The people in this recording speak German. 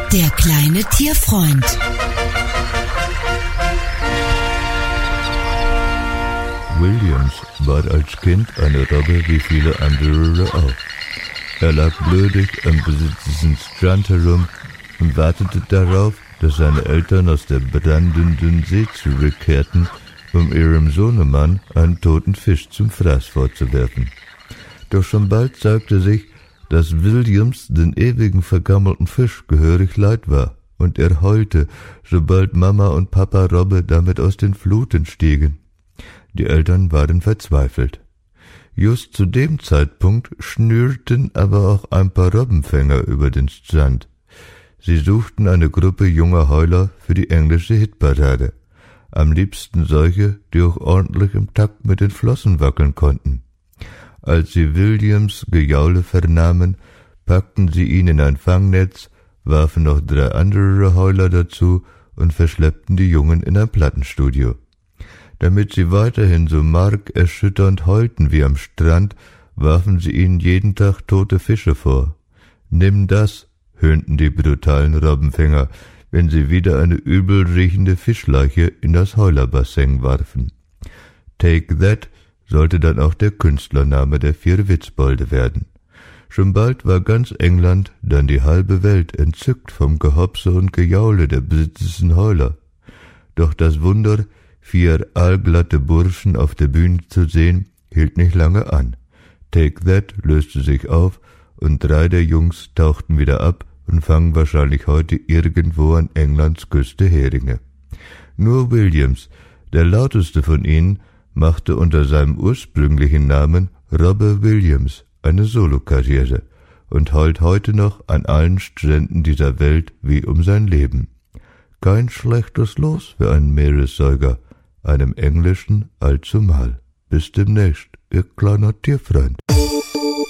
Der kleine Tierfreund. Williams war als Kind eine Robbe wie viele andere auch. Er lag blödig am besitzten Strand herum und wartete darauf, dass seine Eltern aus der brandenden See zurückkehrten, um ihrem Sohnemann einen toten Fisch zum Fraß vorzuwerfen. Doch schon bald zeigte sich, dass Williams den ewigen vergammelten Fisch gehörig leid war, und er heulte, sobald Mama und Papa Robbe damit aus den Fluten stiegen. Die Eltern waren verzweifelt. Just zu dem Zeitpunkt schnürten aber auch ein paar Robbenfänger über den Strand. Sie suchten eine Gruppe junger Heuler für die englische Hitparade. Am liebsten solche, die auch ordentlich im Takt mit den Flossen wackeln konnten. Als sie Williams Gejaule vernahmen, packten sie ihn in ein Fangnetz, warfen noch 3 andere Heuler dazu und verschleppten die Jungen in ein Plattenstudio. Damit sie weiterhin so markerschütternd heulten wie am Strand, warfen sie ihnen jeden Tag tote Fische vor. »Nimm das«, höhnten die brutalen Robbenfänger, wenn sie wieder eine übel riechende Fischleiche in das Heulerbassin warfen. »Take that« sollte dann auch der Künstlername der 4 Witzbolde werden. Schon bald war ganz England, dann die halbe Welt entzückt vom Gehopse und Gejaule der besitzenden Heuler. Doch das Wunder, 4 aalglatte Burschen auf der Bühne zu sehen, hielt nicht lange an. Take That löste sich auf und 3 der Jungs tauchten wieder ab und fangen wahrscheinlich heute irgendwo an Englands Küste Heringe. Nur Williams, der lauteste von ihnen, machte unter seinem ursprünglichen Namen Robbe Williams eine Solokarriere und heult heute noch an allen Stränden dieser Welt wie um sein Leben. Kein schlechtes Los für einen Meeressäuger, einem englischen allzumal. Bis demnächst, ihr kleiner Tierfreund.